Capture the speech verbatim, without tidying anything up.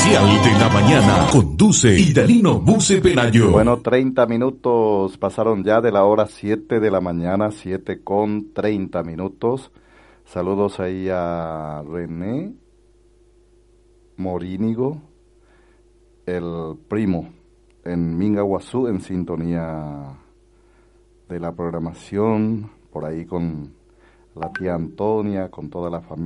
especial de la mañana. Conduce Idalino Buse Pelayo. Bueno, treinta minutos pasaron ya de la hora siete de la mañana, siete con treinta minutos. Saludos ahí a René Morínigo, el primo, en Mingaguazú, en sintonía de la programación, por ahí con la tía Antonia, con toda la familia.